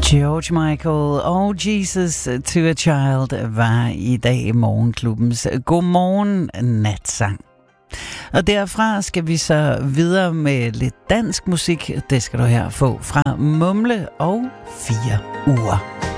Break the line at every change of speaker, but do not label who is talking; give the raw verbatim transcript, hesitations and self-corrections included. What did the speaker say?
George Michael og Jesus to a Child var i dag Morgenklubbens Godmorgen natsang. Og derfra skal vi så videre med lidt dansk musik. Det skal du her få fra Mumle og Fire Uger.